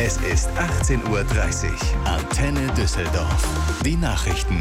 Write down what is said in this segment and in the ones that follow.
Es ist 18:30 Uhr. Antenne Düsseldorf. Die Nachrichten.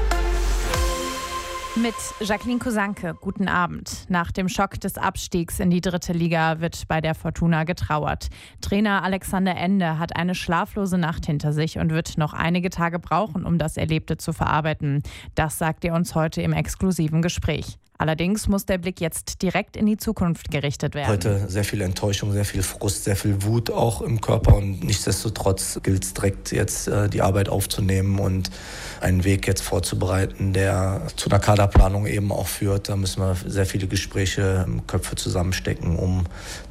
Mit Jacqueline Kusanke, guten Abend. Nach dem Schock des Abstiegs in die 3. Liga wird bei der Fortuna getrauert. Trainer Alexander Ende hat eine schlaflose Nacht hinter sich und wird noch einige Tage brauchen, um das Erlebte zu verarbeiten. Das sagt er uns heute im exklusiven Gespräch. Allerdings muss der Blick jetzt direkt in die Zukunft gerichtet werden. Heute sehr viel Enttäuschung, sehr viel Frust, sehr viel Wut auch im Körper. Und nichtsdestotrotz gilt es direkt jetzt, die Arbeit aufzunehmen und einen Weg jetzt vorzubereiten, der zu einer Kaderplanung eben auch führt. Da müssen wir sehr viele Gespräche, Köpfe zusammenstecken, um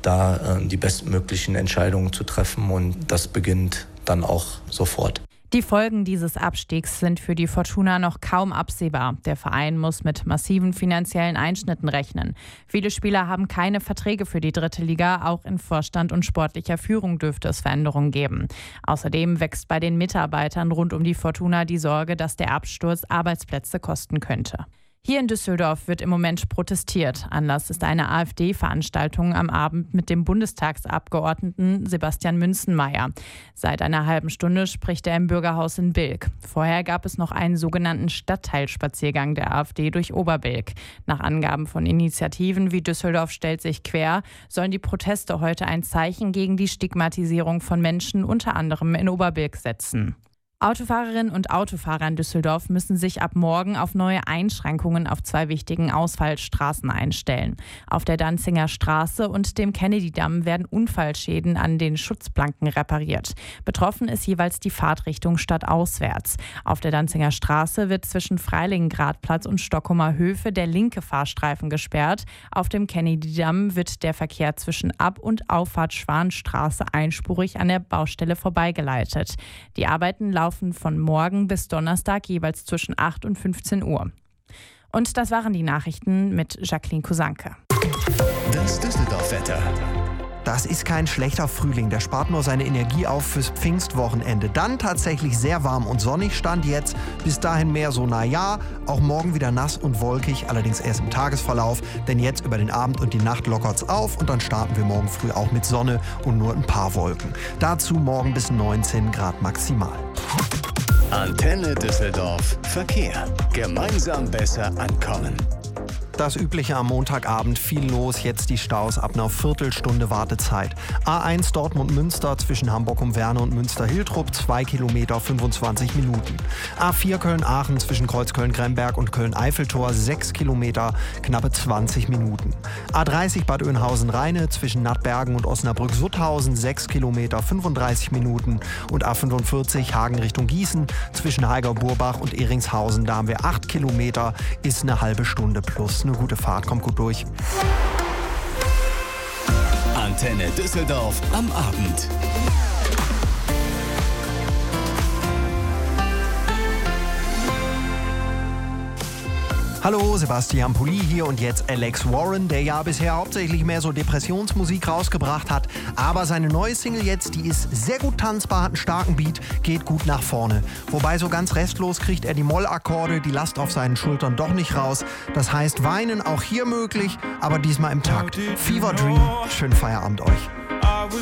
da die bestmöglichen Entscheidungen zu treffen. Und das beginnt dann auch sofort. Die Folgen dieses Abstiegs sind für die Fortuna noch kaum absehbar. Der Verein muss mit massiven finanziellen Einschnitten rechnen. Viele Spieler haben keine Verträge für die 3. Liga. Auch in Vorstand und sportlicher Führung dürfte es Veränderungen geben. Außerdem wächst bei den Mitarbeitern rund um die Fortuna die Sorge, dass der Absturz Arbeitsplätze kosten könnte. Hier in Düsseldorf wird im Moment protestiert. Anlass ist eine AfD-Veranstaltung am Abend mit dem Bundestagsabgeordneten Sebastian Münzenmaier. Seit einer halben Stunde spricht er im Bürgerhaus in Bilk. Vorher gab es noch einen sogenannten Stadtteilspaziergang der AfD durch Oberbilk. Nach Angaben von Initiativen wie Düsseldorf stellt sich quer, sollen die Proteste heute ein Zeichen gegen die Stigmatisierung von Menschen unter anderem in Oberbilk setzen. Autofahrerinnen und Autofahrer in Düsseldorf müssen sich ab morgen auf neue Einschränkungen auf 2 wichtigen Ausfallstraßen einstellen. Auf der Danziger Straße und dem Kennedy-Damm werden Unfallschäden an den Schutzplanken repariert. Betroffen ist jeweils die Fahrtrichtung stadtauswärts. Auf der Danziger Straße wird zwischen Freilingengradplatz und Stockholmer Höfe der linke Fahrstreifen gesperrt. Auf dem Kennedy-Damm wird der Verkehr zwischen Ab- und Auffahrt Schwanstraße einspurig an der Baustelle vorbeigeleitet. Die Arbeiten laufen von morgen bis Donnerstag jeweils zwischen 8 und 15 Uhr. Und das waren die Nachrichten mit Jacqueline Kusanke. Das Düsseldorf-Wetter. Das ist kein schlechter Frühling, der spart nur seine Energie auf fürs Pfingstwochenende. Dann tatsächlich sehr warm und sonnig, Stand jetzt. Bis dahin mehr so, auch morgen wieder nass und wolkig, allerdings erst im Tagesverlauf. Denn jetzt über den Abend und die Nacht lockert's auf und dann starten wir morgen früh auch mit Sonne und nur ein paar Wolken. Dazu morgen bis 19 Grad maximal. Antenne Düsseldorf. Verkehr. Gemeinsam besser ankommen. Das Übliche am Montagabend, viel los, jetzt die Staus ab einer Viertelstunde Wartezeit. A1 Dortmund-Münster zwischen Hamburg-Umwerne und Münster-Hiltrup, 2 Kilometer, 25 Minuten. A4 Köln-Aachen zwischen Kreuzköln-Gremberg und Köln-Eiffeltor, 6 Kilometer, knappe 20 Minuten. A30 Bad Oeynhausen-Rheine zwischen Nattbergen und Osnabrück-Sutthausen, 6 Kilometer, 35 Minuten. Und A45 Hagen Richtung Gießen zwischen Heiger-Burbach und Ehringshausen, da haben wir 8 Kilometer, ist eine halbe Stunde plus. Eine gute Fahrt, kommt gut durch. Antenne Düsseldorf am Abend. Hallo, Sebastian Pulli hier und jetzt Alex Warren, der ja bisher hauptsächlich mehr so Depressionsmusik rausgebracht hat. Aber seine neue Single jetzt, die ist sehr gut tanzbar, hat einen starken Beat, geht gut nach vorne. Wobei so ganz restlos kriegt er die Mollakkorde, die Last auf seinen Schultern doch nicht raus. Das heißt, weinen auch hier möglich, aber diesmal im Takt. Fever Dream, schönen Feierabend euch.